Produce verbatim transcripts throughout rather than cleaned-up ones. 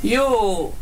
Yo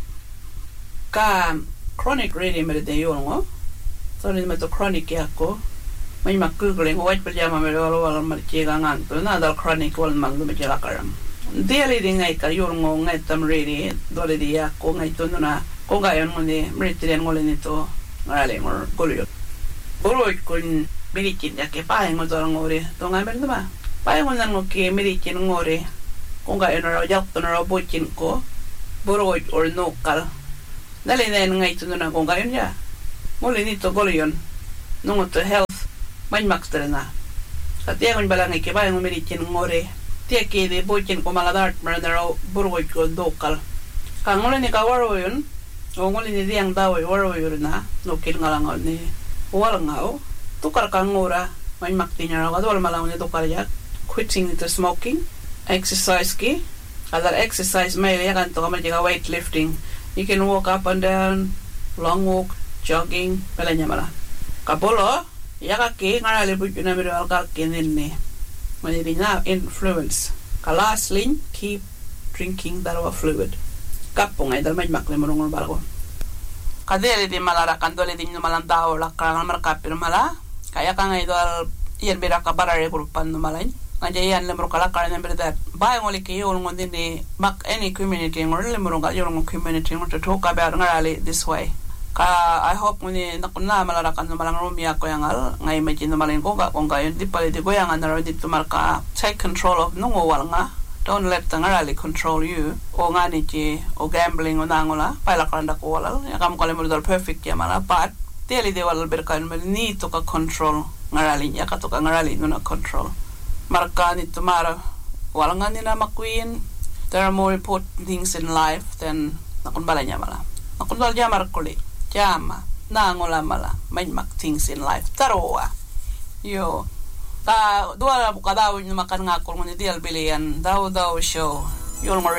ka chronic reading mere de yo ngo. So ni meto chronic ya ko. May makugling white pajama mere wala wala mar chega ngang to na dal chronic wal man lu me chela karam. Daily ding ngai ka yo ngo ngai tam ready dole dia ko ngai to na ko ga yon ngone meritrian ngole ni to ngale ngor golyo. Bolo kun meritin ya ke pa ngo dor ngore to ngai mer ba. Pa ngo nan ngo ke meritin ngore. Ko ga yon ro yak to ro bochin ko. Boro or no kal. Dale na ngai to na ko ga yon ya. Ngole ni to golyon. No to health man maxter na. Sa tiya ngon bala ngai ke ba ngo meritin ngore. Tiya ke de bochin ko maladart mer na ro boro ko do kal. Ka ngole ni ka waro yon. O ngoli ni diang daw e waro yurna no kin ngalangaw ni walangaw tukar kangora may maktinya raw adwal malaw ni tukar yak quitting the smoking exercise ki other exercise may yakan to kamay ka weightlifting you can walk up and down long walk jogging palanya mala kapolo yaka ki ngarali bu na mi ral ka kinin ni may na influence kalasling keep drinking that fluid kapong ay dal may makle morong balgo kadere di malara kandole di malang tao la kangal markapir mala kaya ka ngay dal iyan bira ka barare grupan no malay nga yan le morong kala karan berda bay ngoli ke yol ngondi ni mak any community ngor le morong ga yol ngong community ngor to talk about ngarali this way ka I hope ngoni nakuna malara kan malang rumia ko yangal ngay medyo no malay ko ga kung gayon di pala di ko yangan na di tumarka take control of nungo wal nga. Don't let the ngarali control you. O ngani chi o gambling o nangola paila karanda ko wala. Yakam ko lemo dal perfect ya mala but teli de wala berkan mel ni to ka control ngarali ya ka to ka ngarali no na control. Marka ni tumara wala ngani na makwin. There are more important things in life than nakon bala nya mala. Nakon dal ja markoli. Jama nangola mala. May mak things in life. Taroa. Yo ta dua la buka daw yung makan nga ko ngunit dial bilian daw daw show yung